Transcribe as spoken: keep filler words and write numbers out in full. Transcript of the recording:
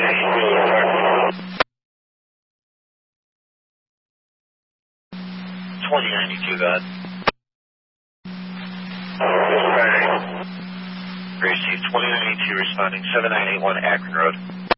twenty ninety-two, go ahead. Gracie, twenty ninety-two responding, seven nine eight one Akron Road.